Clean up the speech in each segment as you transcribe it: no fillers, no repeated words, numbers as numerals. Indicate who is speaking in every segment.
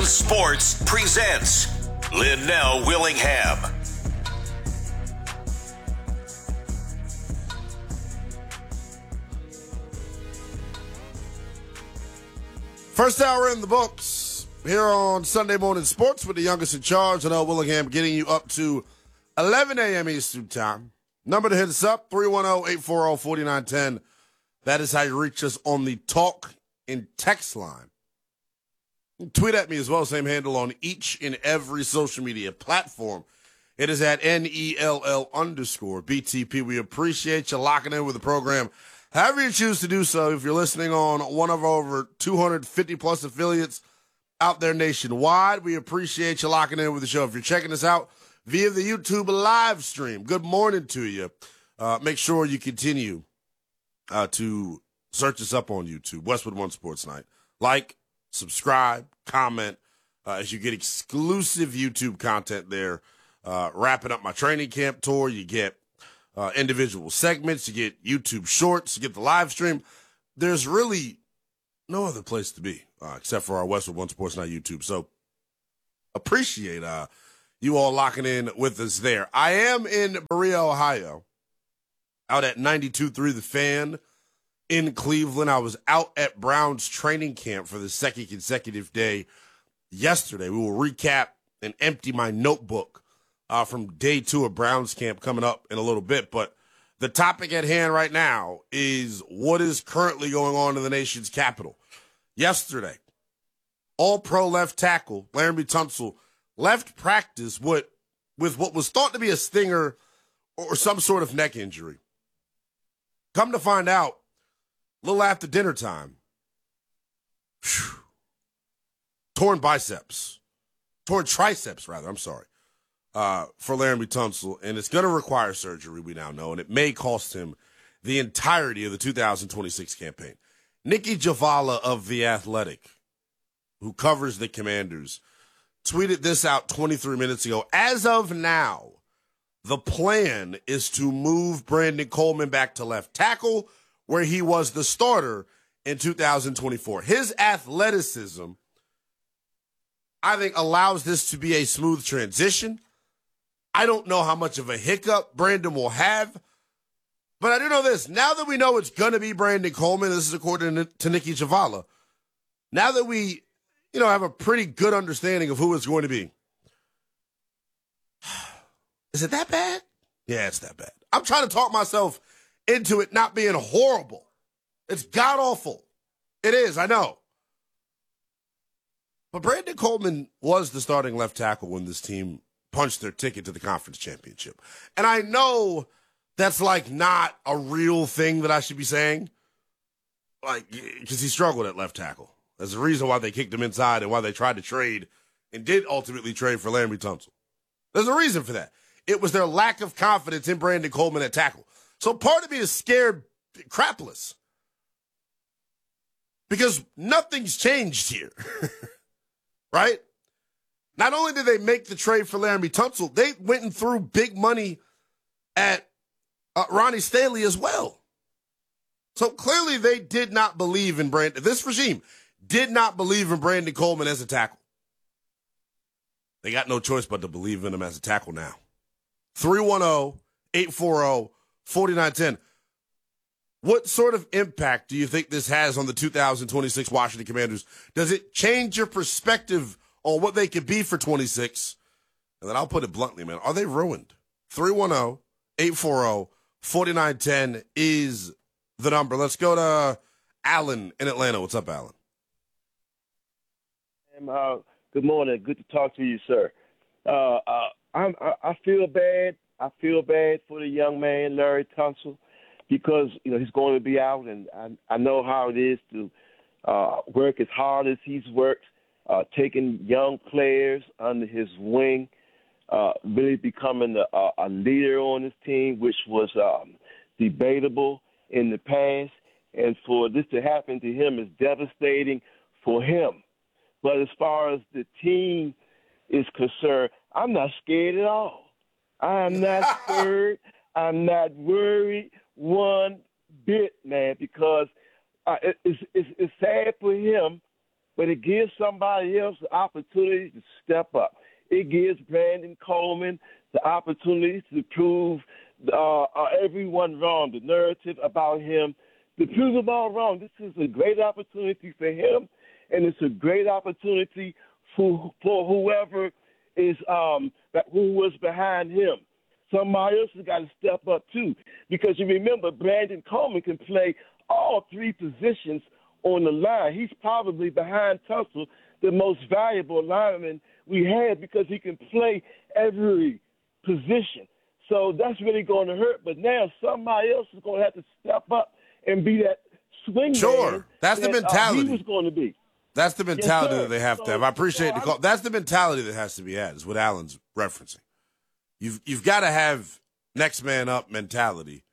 Speaker 1: Sports presents Linnell Willingham.
Speaker 2: First hour in the books here on Sunday Morning Sports with the youngest in charge, Linnell Willingham, getting you up to 11 a.m. Eastern Time. Number to hit us up, 310-840-4910. That is how you reach us on the talk and text line. Tweet at me as well, same handle on each and every social media platform. It is at NELL_BTP. We appreciate you locking in with the program. However you choose to do so, if you're listening on one of our over 250 plus affiliates out there nationwide, we appreciate you locking in with the show. If you're checking us out via the YouTube live stream, good morning to you. Make sure you continue to search us up on YouTube, Westwood One Sports Night. Like, subscribe, comment, as you get exclusive YouTube content there. Wrapping up my training camp tour, you get individual segments, you get YouTube shorts, you get the live stream. There's really no other place to be except for our Westwood One Sports Night YouTube. So appreciate you all locking in with us there. I am in Berea, Ohio, out at 92.3 The Fan in Cleveland. I was out at Browns training camp for the second consecutive day yesterday. We will recap and empty my notebook from day 2 of Browns camp coming up in a little bit. But the topic at hand right now is what is currently going on in the nation's capital. Yesterday, all-pro left tackle Laremy Tunsil left practice with what was thought to be a stinger or some sort of neck injury. Come to find out, a little after dinner time, torn triceps, for Laremy Tunsil, and it's going to require surgery, we now know, and it may cost him the entirety of the 2026 campaign. Nikki Javala of The Athletic, who covers the Commanders, tweeted this out 23 minutes ago. As of now, the plan is to move Brandon Coleman back to left tackle, where he was the starter in 2024. His athleticism, I think, allows this to be a smooth transition. I don't know how much of a hiccup Brandon will have, but I do know this. Now that we know it's going to be Brandon Coleman, this is according to Nikki Javala, now that we have a pretty good understanding of who it's going to be, is it that bad? Yeah, it's that bad. I'm trying to talk myself into it not being horrible. It's god-awful. It is, I know. But Brandon Coleman was the starting left tackle when this team punched their ticket to the conference championship. And I know that's not a real thing that I should be saying, because he struggled at left tackle. There's a reason why they kicked him inside and why they tried to trade and did ultimately trade for Laremy Tunsil. There's a reason for that. It was their lack of confidence in Brandon Coleman at tackle. So part of me is scared crapless because nothing's changed here, right? Not only did they make the trade for Laremy Tunsil, they went and threw big money at Ronnie Stanley as well. So clearly they did not believe in Brandon. This regime did not believe in Brandon Coleman as a tackle. They got no choice but to believe in him as a tackle now. 310-840-4910. What sort of impact do you think this has on the 2026 Washington Commanders? Does it change your perspective on what they could be for 26? And then I'll put it bluntly, man. Are they ruined? 310-840-4910 is the number. Let's go to Alan in Atlanta. What's up, Alan?
Speaker 3: Good morning. Good to talk to you, sir. I feel bad. I feel bad for the young man, Larry Tunsil, because he's going to be out, and I know how it is to work as hard as he's worked, taking young players under his wing, really becoming a leader on his team, which was debatable in the past. And for this to happen to him is devastating for him. But as far as the team is concerned, I'm not scared at all. I'm not scared. I'm not worried one bit, man, because it's sad for him, but it gives somebody else the opportunity to step up. It gives Brandon Coleman the opportunity to prove everyone wrong, the narrative about him, to prove them all wrong. This is a great opportunity for him, and it's a great opportunity for whoever is who was behind him. Somebody else has got to step up too, because you remember Brandon Coleman can play all three positions on the line. He's probably behind Tunsil the most valuable lineman we had because he can play every position. So that's really going to hurt. But now somebody else is going to have to step up and be that swing man.
Speaker 2: That's the mentality.
Speaker 3: He was going to be.
Speaker 2: That's the mentality that they have to have. I appreciate
Speaker 3: the
Speaker 2: call. That's the mentality that has to be had, is what Alan's referencing. You've got to have next man up mentality.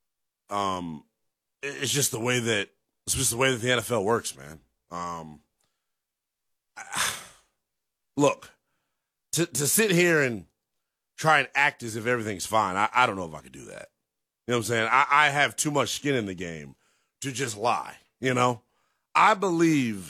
Speaker 2: It's just the way that the NFL works, man. Look, to sit here and try and act as if everything's fine, I don't know if I could do that. You know what I'm saying? I have too much skin in the game to just lie, you know? I believe,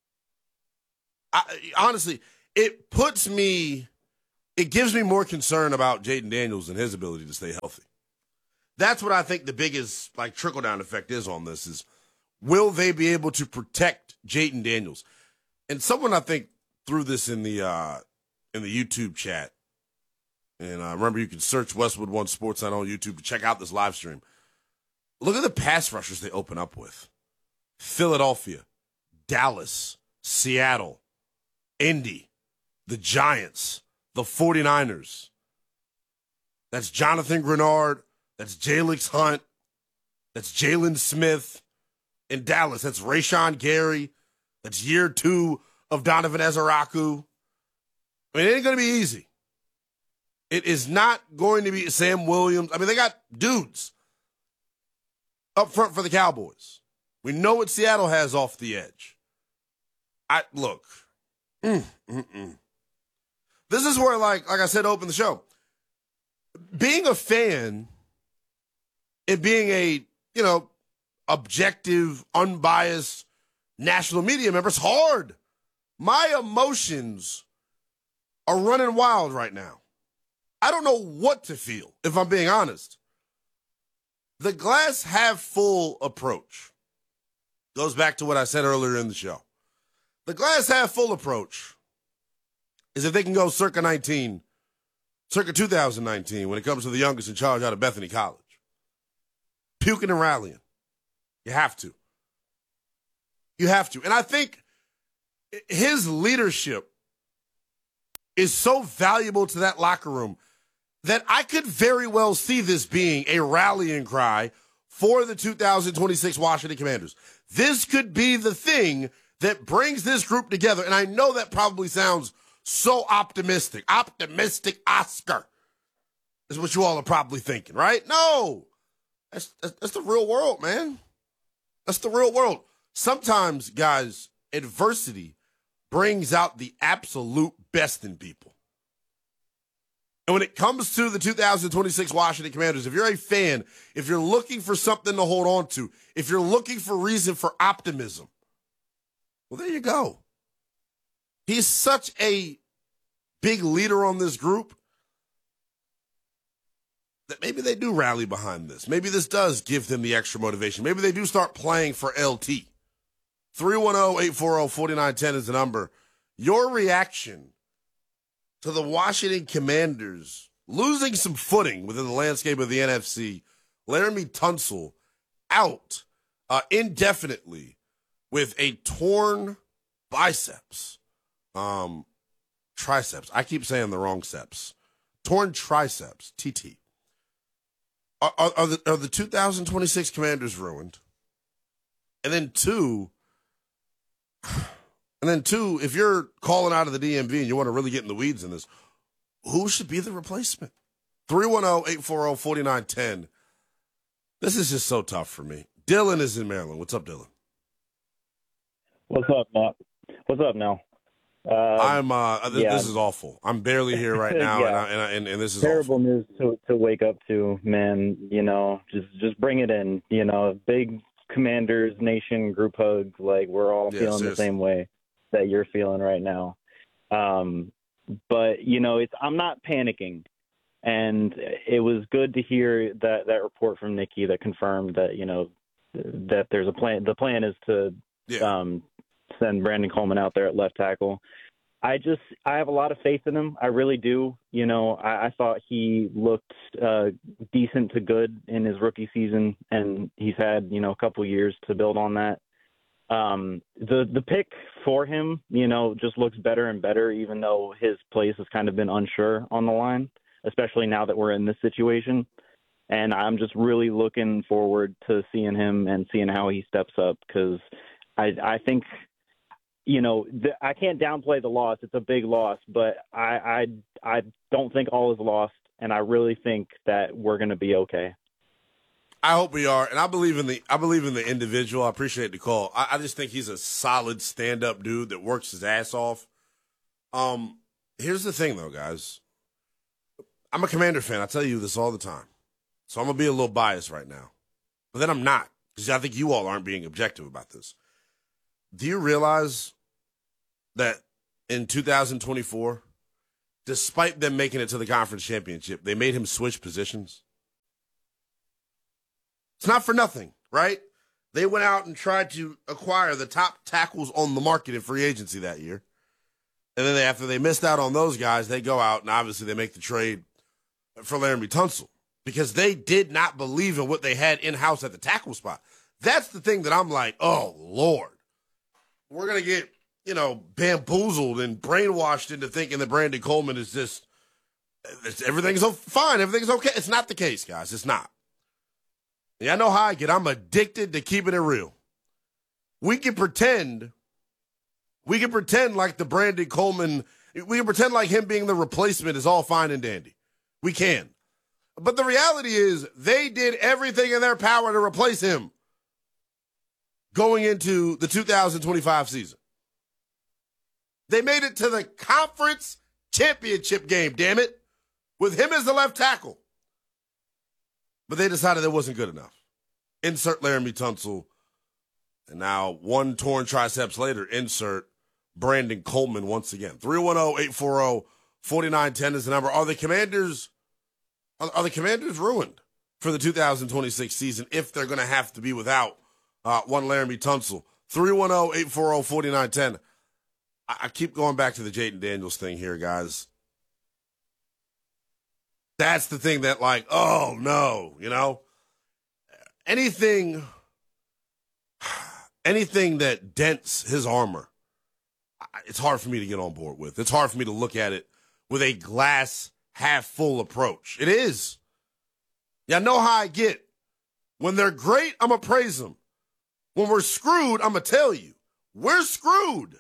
Speaker 2: honestly, it gives me more concern about Jayden Daniels and his ability to stay healthy. That's what I think the biggest trickle-down effect is on this is, will they be able to protect Jayden Daniels? And someone, I think, threw this in the YouTube chat. And remember, you can search Westwood One Sportsnet on YouTube to check out this live stream. Look at the pass rushers they open up with. Philadelphia, Dallas, Seattle, Indy, the Giants, the 49ers. That's Jonathan Grenard. That's Jalix Hunt. That's Jalen Smith. In Dallas, that's Rashawn Gary. That's year 2 of Donovan Ezeraku. I mean, it ain't going to be easy. It is not going to be Sam Williams. I mean, they got dudes up front for the Cowboys. We know what Seattle has off the edge. Look. This is where, like I said, open the show. Being a fan and being a, objective, unbiased national media member, it's hard. My emotions are running wild right now. I don't know what to feel, if I'm being honest. The glass half full approach goes back to what I said earlier in the show. The glass half full approach is if they can go circa 2019, when it comes to the youngest in charge out of Bethany College. Puking and rallying. You have to. You have to. And I think his leadership is so valuable to that locker room that I could very well see this being a rallying cry for the 2026 Washington Commanders. This could be the thing that brings this group together. And I know that probably sounds so optimistic. Optimistic Oscar is what you all are probably thinking, right? No. That's the real world, man. That's the real world. Sometimes, guys, adversity brings out the absolute best in people. And when it comes to the 2026 Washington Commanders, if you're a fan, if you're looking for something to hold on to, if you're looking for reason for optimism, well, there you go. He's such a big leader on this group that maybe they do rally behind this. Maybe this does give them the extra motivation. Maybe they do start playing for LT. 310-840-4910 is the number. Your reaction to the Washington Commanders losing some footing within the landscape of the NFC. Laramie Tunsil out indefinitely with a torn biceps. Triceps. I keep saying the wrong steps. Torn triceps. TT. Are the 2026 Commanders ruined? And then two, if you're calling out of the DMV and you want to really get in the weeds in this, who should be the replacement? 310-840-4910. This is just so tough for me. Dylan is in Maryland. What's up, Dylan?
Speaker 4: What's up, Matt? What's up now?
Speaker 2: This is awful. I'm barely here right now,
Speaker 4: yeah.
Speaker 2: and this is
Speaker 4: terrible
Speaker 2: awful.
Speaker 4: news to wake up to, man. Just bring it in. Big Commanders Nation group hug. Like, we're all feeling
Speaker 2: seriously.
Speaker 4: the same way. that you're feeling right now. But I'm not panicking, and it was good to hear that report from Nikki that confirmed that that there's a plan. The plan is to send Brandon Coleman out there at left tackle. I have a lot of faith in him. I really do. I thought he looked decent to good in his rookie season, and he's had, a couple years to build on that. The pick for him, just looks better and better, even though his place has kind of been unsure on the line, especially now that we're in this situation. And I'm just really looking forward to seeing him and seeing how he steps up, because I think – I can't downplay the loss. It's a big loss, but I don't think all is lost, and I really think that we're going to be okay.
Speaker 2: I hope we are, and I believe in the individual. I appreciate the call. I just think he's a solid stand-up dude that works his ass off. Here's the thing, though, guys. I'm a Commander fan. I tell you this all the time, so I'm gonna be a little biased right now, but then I'm not, because I think you all aren't being objective about this. Do you realize that in 2024, despite them making it to the conference championship, they made him switch positions? It's not for nothing, right? They went out and tried to acquire the top tackles on the market in free agency that year. And then after they missed out on those guys, they go out and obviously they make the trade for Laremy Tunsil, because they did not believe in what they had in-house at the tackle spot. That's the thing that I'm like, oh, Lord. We're going to get, bamboozled and brainwashed into thinking that Brandon Coleman is just, everything's fine, everything's okay. It's not the case, guys. It's not. Yeah, I know how I get. I'm addicted to keeping it real. We can pretend like the Brandon Coleman, we can pretend like him being the replacement is all fine and dandy. We can. But the reality is they did everything in their power to replace him going into the 2025 season. They made it to the conference championship game, damn it, with him as the left tackle. But they decided it wasn't good enough. Insert Laremy Tunsil. And now, one torn triceps later, insert Brandon Coleman once again. 310-840-4910 is the number. Are the Commanders ruined for the 2026 season if they're going to have to be without one Laremy Tunsil? 310-840-4910. I keep going back to the Jayden Daniels thing here, guys. That's the thing that, oh, no, anything that dents his armor, it's hard for me to get on board with. It's hard for me to look at it with a glass half full approach. It is. Y'all know how I get. When they're great, I'm going to praise them. When we're screwed, I'm going to tell you, we're screwed.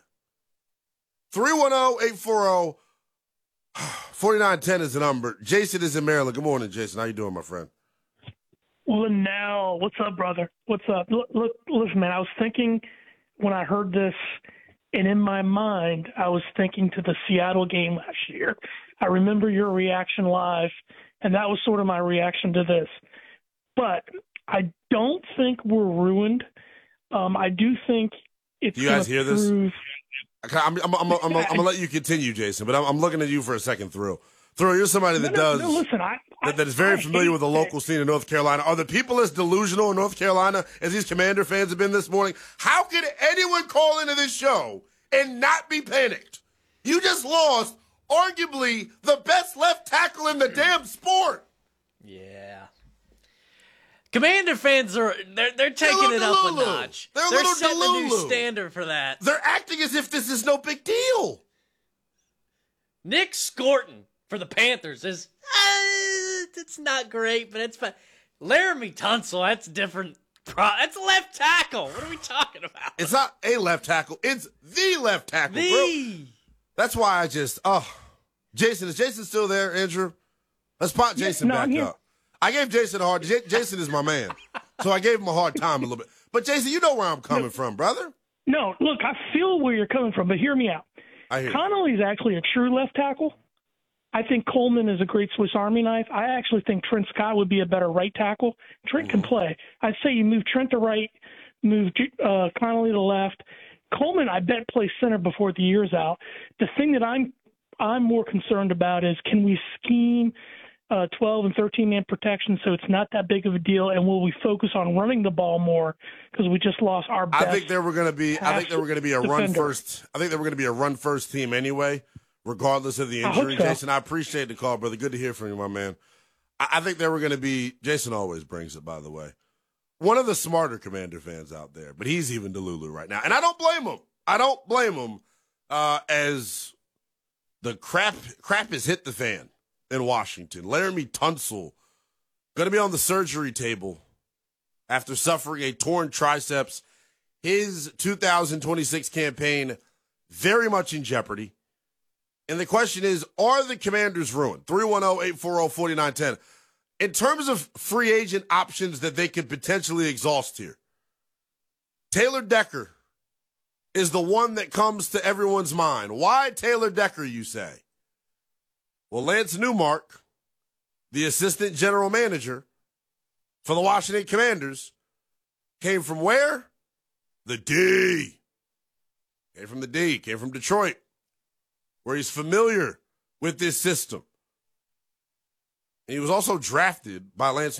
Speaker 2: 310-840-4910 is the number. Jason is in Maryland. Good morning, Jason. How you doing, my friend?
Speaker 5: Linnell, what's up, brother? What's up? Look, listen, man, I was thinking when I heard this, and in my mind, I was thinking to the Seattle game last year. I remember your reaction live, and that was sort of my reaction to this. But I don't think we're ruined. I do think it's
Speaker 2: you guys hear this? I'm gonna let you continue, Jason, but I'm looking at you for a second, Thrill. Thrill, you're somebody that
Speaker 5: listen,
Speaker 2: that is very familiar with the local scene in North Carolina. Are the people as delusional in North Carolina as these Commander fans have been this morning? How could anyone call into this show and not be panicked? You just lost arguably the best left tackle in the damn sport.
Speaker 6: Yeah. Commander fans they're taking it up a notch. They're setting a new standard for that.
Speaker 2: They're acting as if this is no big deal.
Speaker 6: Nick Scorton for the Panthers is it's not great, but it's fine. Laremy Tunsil, that's different. That's a left tackle. What are we talking about?
Speaker 2: It's not a left tackle. It's the left tackle, bro. That's why I just Jason, is Jason still there, Andrew? Let's pop Jason back up. I gave Jason a hard Jason is my man. So I gave him a hard time a little bit. But Jason, you know where I'm coming from, brother.
Speaker 5: No, look, I feel where you're coming from, but hear me out. Connolly's actually a true left tackle. I think Coleman is a great Swiss Army knife. I actually think Trent Scott would be a better right tackle. Trent can play. I'd say you move Trent to right, move Connolly to left. Coleman, I bet, plays center before the year's out. The thing that I'm more concerned about is, can we scheme 12 and 13-man protection so it's not that big of a deal, and will we focus on running the ball more because we just lost our best?
Speaker 2: I think they were going to be a run first. I think they were going to be a run first team anyway, regardless of the injury.
Speaker 5: So.
Speaker 2: Jason, I appreciate the call, brother. Good to hear from you, my man. I think they were going to be. Jason always brings it, by the way. One of the smarter Commander fans out there, but he's even Delulu right now, and I don't blame him. I don't blame him as the crap has hit the fan in Washington. Laramie Tunsil going to be on the surgery table after suffering a torn triceps. His 2026 campaign very much in jeopardy. And the question is, are the Commanders ruined? 310-840-4910. In terms of free agent options that they could potentially exhaust here, Taylor Decker is the one that comes to everyone's mind. Why Taylor Decker, you say? Well, Lance Newmark, the assistant general manager for the Washington Commanders, came from where? The D. Came from the D. Came from Detroit, where he's familiar with this system. And he was also drafted by Lance